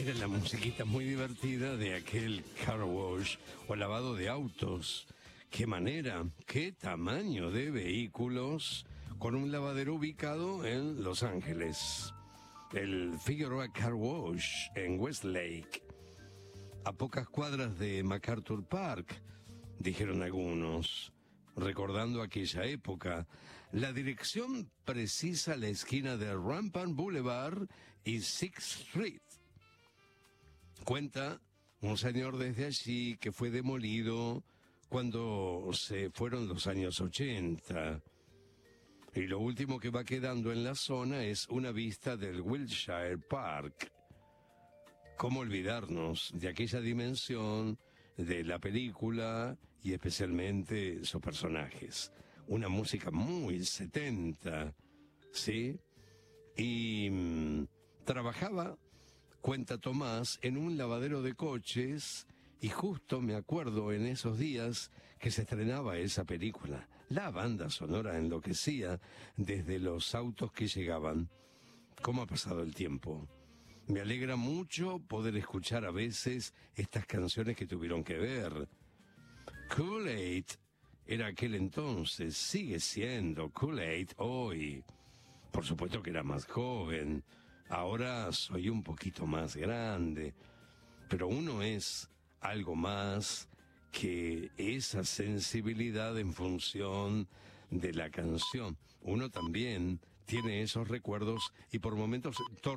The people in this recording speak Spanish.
Era la musiquita muy divertida de aquel car wash o lavado de autos. Qué manera, qué tamaño de vehículos, con un lavadero ubicado en Los Ángeles. El Figueroa Car Wash en Westlake, a pocas cuadras de MacArthur Park, dijeron algunos, recordando aquella época. La dirección precisa la esquina de Rampant Boulevard y Sixth Street. Cuenta un señor desde allí que fue demolido cuando se fueron los años 80. Y lo último que va quedando en la zona es una vista del Wilshire Park. ¿Cómo olvidarnos de aquella dimensión de la película y especialmente sus personajes? Una música muy 70, ¿sí? Y trabajaba, cuenta Tomás, en un lavadero de coches, y justo me acuerdo en esos días que se estrenaba esa película. La banda sonora enloquecía desde los autos que llegaban. ¿Cómo ha pasado el tiempo? Me alegra mucho poder escuchar a veces estas canciones que tuvieron que ver. Kool-Aid era aquel entonces, sigue siendo Kool-Aid hoy. Por supuesto que era más joven, ahora soy un poquito más grande, pero uno es algo más que esa sensibilidad en función de la canción. Uno también tiene esos recuerdos y por momentos